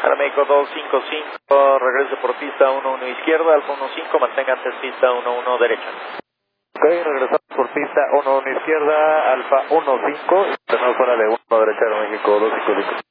Aeroméxico 255, regrese por pista 11 izquierda, Alfa 15, mantenga antes pista 11 derecha. Ok, regresamos por pista 11 izquierda, Alfa 15, tenemos fuera de 1 derecha, Aeroméxico 255.